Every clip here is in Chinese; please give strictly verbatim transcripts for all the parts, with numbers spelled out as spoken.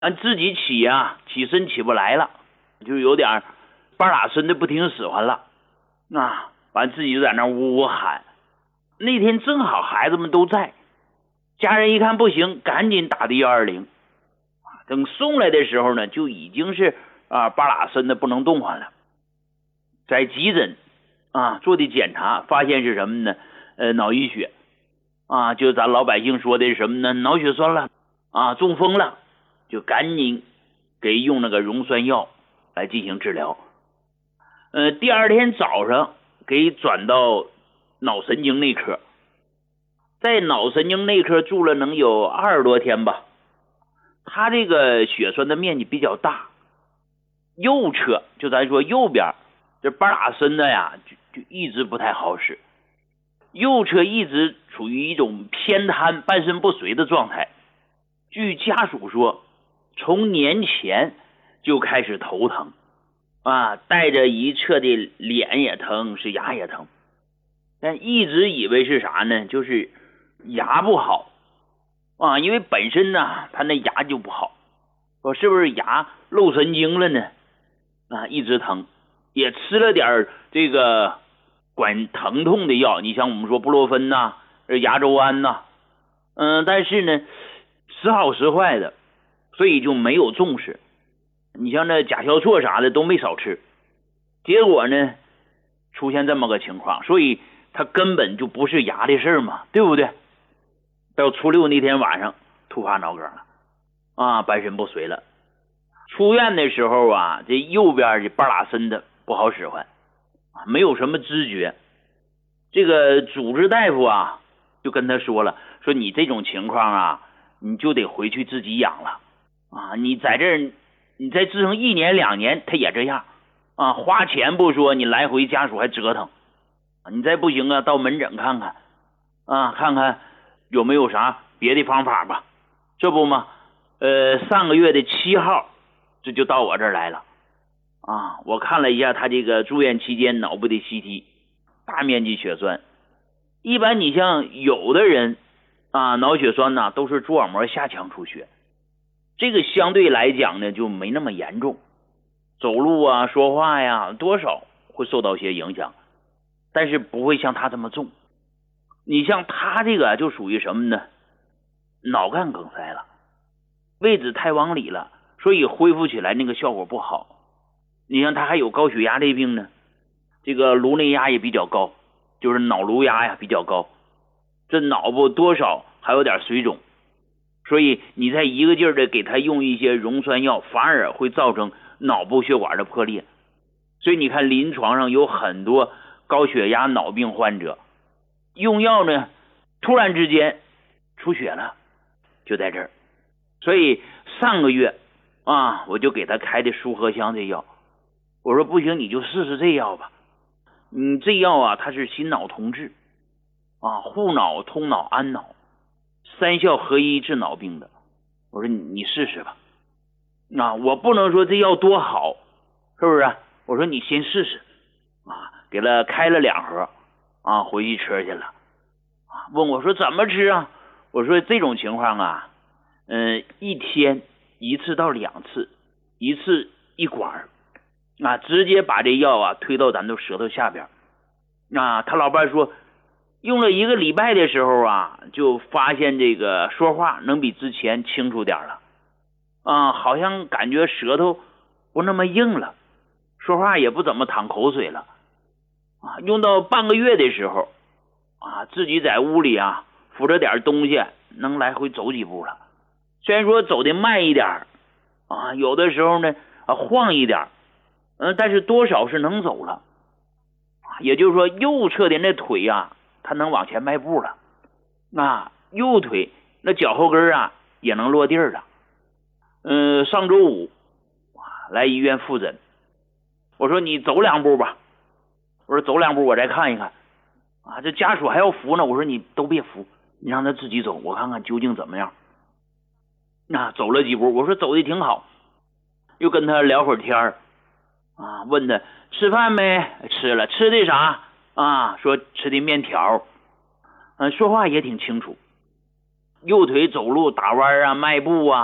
俺自己起呀，起身起不来了，就有点半拉身的不听使唤了，啊，完自己就在那呜呜喊。那天正好孩子们都在，家人一看不行，赶紧打的一二零。等送来的时候呢，就已经是啊半拉身的不能动弹了。在急诊啊做的检查，发现是什么呢？呃，脑溢血啊，就咱老百姓说的是什么呢？脑血栓了啊，中风了，就赶紧给用那个溶栓药来进行治疗。呃，第二天早上给转到脑神经内科，在脑神经内科住了能有二十多天吧。他这个血栓的面积比较大，右侧就咱说右边这半拉身的呀，就就一直不太好使，右侧一直处于一种偏瘫、半身不遂的状态。据家属说，从年前就开始头疼啊，带着一侧的脸也疼，是牙也疼，但一直以为是啥呢？就是牙不好啊，因为本身呢，他那牙就不好，说是不是牙漏神经了呢？啊，一直疼，也吃了点这个管疼痛的药，你像我们说布洛芬呐、牙周安呐，嗯，但是呢，时好时坏的，所以就没有重视。你像那甲硝唑啥的都没少吃，结果呢，出现这么个情况，所以他根本就不是牙的事儿嘛，对不对？到初六那天晚上突发脑梗了啊，半身不遂了。出院的时候啊，这右边的半拉身的不好使唤，没有什么知觉。这个主治大夫啊就跟他说了，说你这种情况啊，你就得回去自己养了啊！你在这儿，你再治成一年两年，他也这样啊，花钱不说，你来回家属还折腾。你再不行啊，到门诊看看啊，看看有没有啥别的方法吧。这不嘛，呃，上个月的七号，这就到我这儿来了啊。我看了一下他这个住院期间脑部的 C T， 大面积血栓。一般你像有的人啊，脑血栓呢都是蛛网膜下腔出血，这个相对来讲呢就没那么严重，走路啊、说话呀，多少会受到些影响，但是不会像他这么重。你像他这个就属于什么呢？脑干梗塞了，位置太往里了，所以恢复起来那个效果不好。你像他还有高血压这病呢，这个颅内压也比较高，就是脑颅压呀比较高，这脑部多少还有点水肿，所以你再一个劲儿的给他用一些溶栓药，反而会造成脑部血管的破裂。所以你看临床上有很多高血压脑病患者用药呢，突然之间出血了，就在这儿。所以上个月啊，我就给他开的舒合香这药，我说不行，你就试试这药吧。你这药啊，它是心脑同治啊，护脑、通脑、安脑，三效合一治脑病的。我说你你试试吧。啊，我不能说这药多好，是不是？我说你先试试啊，给他开了两盒啊，回去吃去了。啊，问我说怎么吃啊？我说这种情况啊，嗯，一天一次到两次，一次一管啊，直接把这药啊推到咱的舌头下边。啊，他老伴说用了一个礼拜的时候啊，就发现这个说话能比之前清楚点了啊，好像感觉舌头不那么硬了，说话也不怎么淌口水了啊。用到半个月的时候啊，自己在屋里啊扶着点东西能来回走几步了，虽然说走的慢一点啊，有的时候呢啊晃一点，嗯，但是多少是能走了，也就是说右侧的那腿啊，他能往前迈步了，那右腿那脚后跟啊也能落地了。嗯，上周五来医院复诊，我说你走两步吧，我说走两步我再看一看啊，这家属还要扶呢，我说你都别扶，你让他自己走，我看看究竟怎么样。那、啊、走了几步，我说走的挺好，又跟他聊会儿天儿啊，问他吃饭没？吃了。吃的啥啊？说吃的面条。嗯、啊，说话也挺清楚，右腿走路打弯啊、迈步啊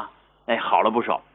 哎，好了不少。